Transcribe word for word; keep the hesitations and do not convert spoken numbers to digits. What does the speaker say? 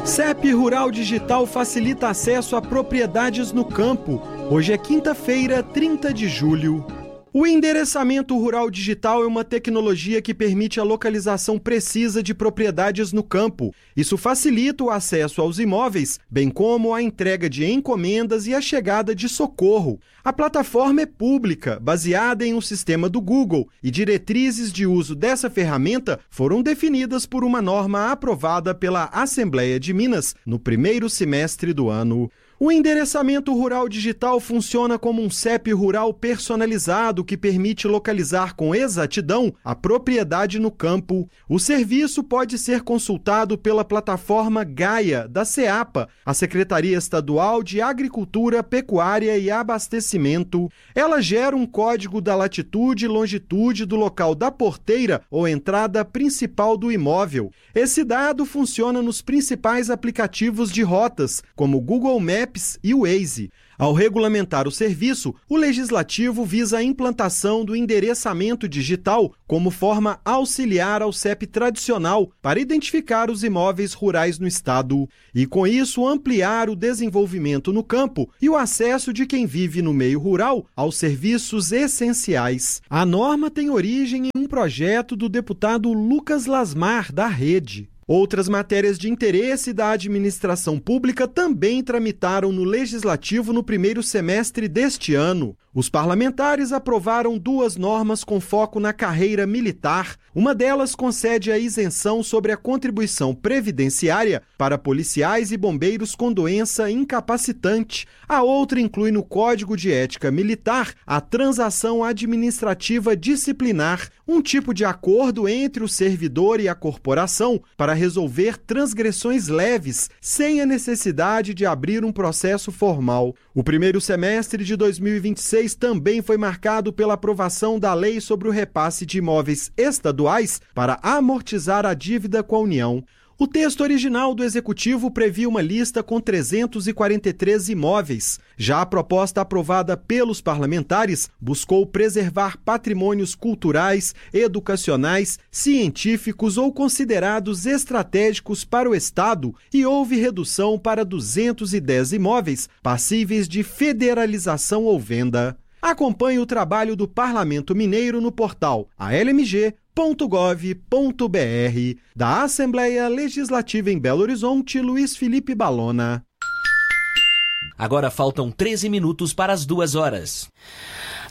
C E P Rural Digital facilita acesso a propriedades no campo. Hoje é quinta-feira, trinta de julho. O endereçamento rural digital é uma tecnologia que permite a localização precisa de propriedades no campo. Isso facilita o acesso aos imóveis, bem como a entrega de encomendas e a chegada de socorro. A plataforma é pública, baseada em um sistema do Google, e diretrizes de uso dessa ferramenta foram definidas por uma norma aprovada pela Assembleia de Minas no primeiro semestre do ano. O endereçamento rural digital funciona como um C E P rural personalizado que permite localizar com exatidão a propriedade no campo. O serviço pode ser consultado pela plataforma Gaia, da CEAPA, a Secretaria Estadual de Agricultura, Pecuária e Abastecimento. Ela gera um código da latitude e longitude do local da porteira ou entrada principal do imóvel. Esse dado funciona nos principais aplicativos de rotas, como o Google Maps e o Waze. Ao regulamentar o serviço, o Legislativo visa a implantação do endereçamento digital como forma auxiliar ao C E P tradicional para identificar os imóveis rurais no Estado e, com isso, ampliar o desenvolvimento no campo e o acesso de quem vive no meio rural aos serviços essenciais. A norma tem origem em um projeto do deputado Lucas Lasmar, da Rede. Outras matérias de interesse da administração pública também tramitaram no Legislativo no primeiro semestre deste ano. Os parlamentares aprovaram duas normas com foco na carreira militar. Uma delas concede a isenção sobre a contribuição previdenciária para policiais e bombeiros com doença incapacitante. A outra inclui no Código de Ética Militar a transação administrativa disciplinar, um tipo de acordo entre o servidor e a corporação para resolver transgressões leves, sem a necessidade de abrir um processo formal. O primeiro semestre de dois mil e vinte e seis também foi marcado pela aprovação da Lei sobre o Repasse de Imóveis Estaduais para amortizar a dívida com a União. O texto original do Executivo previa uma lista com trezentos e quarenta e três imóveis. Já a proposta aprovada pelos parlamentares buscou preservar patrimônios culturais, educacionais, científicos ou considerados estratégicos para o Estado e houve redução para duzentos e dez imóveis passíveis de federalização ou venda. Acompanhe o trabalho do Parlamento Mineiro no portal a l m g ponto gov ponto b r. Da Assembleia Legislativa em Belo Horizonte, Luiz Felipe Balona. Agora faltam treze minutos para as duas horas.